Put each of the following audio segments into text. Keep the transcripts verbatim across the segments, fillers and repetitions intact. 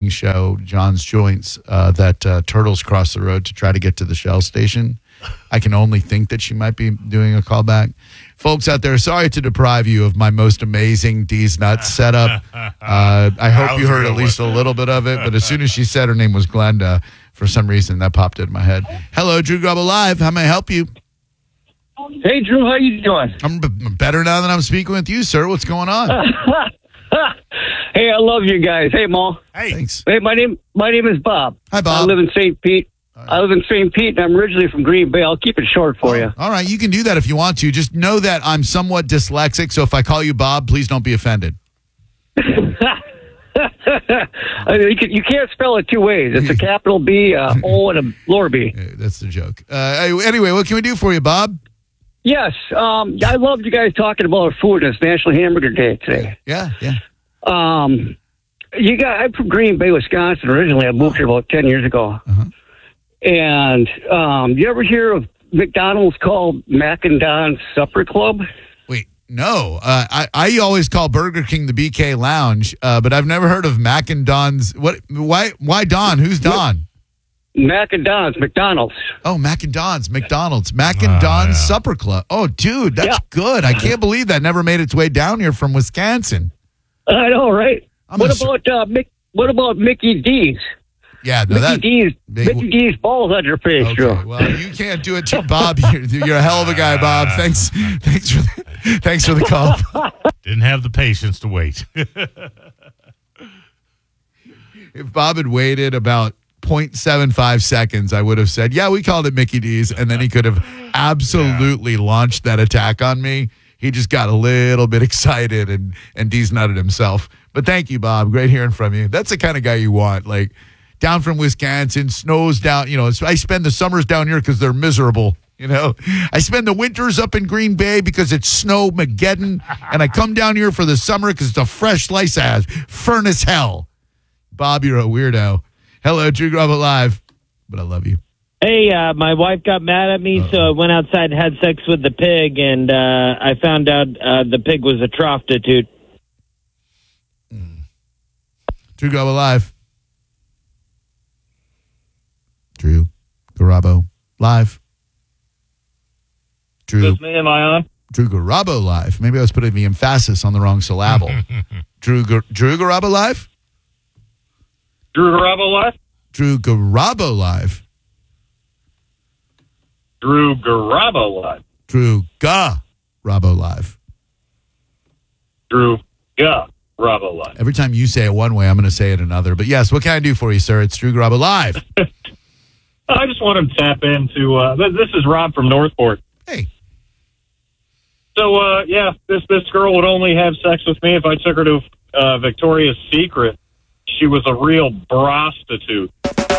show, John's Joints, uh, that uh, turtles cross the road to try to get to the Shell station. I can only think that she might be doing a callback. Folks out there, sorry to deprive you of my most amazing D's Nuts setup. Uh, I hope you heard at least a little bit of it, but as soon as she said her name was Glenda, for some reason that popped into my head. Hello, Drew Garabo Live. How may I help you? Hey, Drew, how you doing? I'm b- better now that I'm speaking with you, sir. What's going on? Hey, I love you guys. Hey, Ma. Hey. Thanks. Hey, my name my name is Bob. Hi, Bob. I live in Saint Pete. I live in Saint Pete, and I'm originally from Green Bay. I'll keep it short for you. All right, you can do that if you want to. Just know that I'm somewhat dyslexic, so if I call you Bob, please don't be offended. I mean, you, can, you can't spell it two ways. It's a capital B, a O, and a lower B. Uh, That's the joke. Uh, anyway, what can we do for you, Bob? Yes, um, I loved you guys talking about food. It's National Hamburger Day today. Yeah, yeah. Um, you got. I'm from Green Bay, Wisconsin. Originally, I moved here about ten years ago. Uh-huh. And um, you ever hear of McDonald's called Mac and Don's Supper Club? Wait, no. Uh, I I always call Burger King the B K Lounge, uh, but I've never heard of Mac and Don's. What? Why? Why Don? Who's Don? Mac and Don's, McDonald's. Oh, Mac and Don's, McDonald's, Mac and Oh, Don's yeah. Supper Club. Oh, dude, that's Yeah. good. I can't believe that never made its way down here from Wisconsin. I know, right? I'm What gonna about uh, Mick, What about Mickey D's? Yeah, no, Mickey that. D's, they- Mickey D's balls on your face, Okay, Drew. well, you can't do it to Bob. You're, you're a hell of a guy, Bob. Thanks, thanks for, the, thanks for the call. Didn't have the patience to wait. If Bob had waited about zero point seven five seconds, I would have said, yeah, we called it Mickey D's, and then he could have absolutely launched that attack on me. He just got a little bit excited and, and D's nutted himself. But thank you, Bob. Great hearing from you. That's the kind of guy you want. Like, down from Wisconsin, snows down. You know, I spend the summers down here because they're miserable. You know, I spend the winters up in Green Bay because it's snow Mageddon, and I come down here for the summer because it's a fresh slice of furnace hell. Bob, you're a weirdo. Hello, Drew Garabo Live, but I love you. Hey, uh, my wife got mad at me, Uh-oh. so I went outside and had sex with the pig, and uh, I found out uh, the pig was a prostitute. Drew Garabo Live. Drew Garabo Live. Drew, me, am I on? Drew Garabo Live. Maybe I was putting the emphasis on the wrong syllable. Drew Gar- Drew Garabo Live? Drew Garabo Live? Drew Garabo Live. Drew Garabo Live. Drew Garabo Live. Drew Garabo Live. Every time you say it one way, I'm going to say it another. But yes, what can I do for you, sir? It's Drew Garabo Live. I just want to tap into, uh, th- this is Rob from Northport. Hey. So, uh, yeah, this, this girl would only have sex with me if I took her to uh, Victoria's Secret. She was a real prostitute.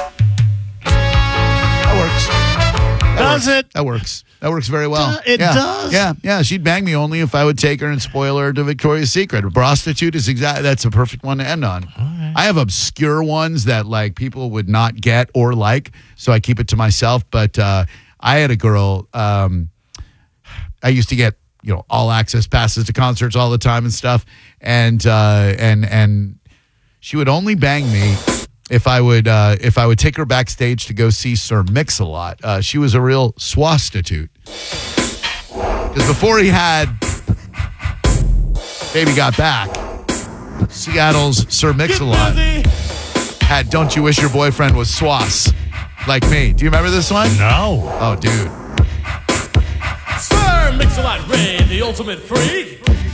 That works. That Does works. it? That works. That works very well. It yeah. does? Yeah, yeah. She'd bang me only if I would take her and spoil her to Victoria's Secret. A prostitute is exactly, that's a perfect one to end on. right. I have obscure ones that like people would not get or like, so I keep it to myself. But uh, I had a girl, um, I used to get, you know, all access passes to concerts all the time and stuff. And, uh, and, and she would only bang me if I would uh, if I would take her backstage to go see Sir Mix-a-Lot. Uh, she was a real swastitute. Because before he had Baby Got Back, Seattle's Sir Mix-a-Lot had Don't You Wish Your Boyfriend Was Swass, like me. Do you remember this one? No. Oh, dude. Sir Mix-a-Lot Ray, the ultimate freak.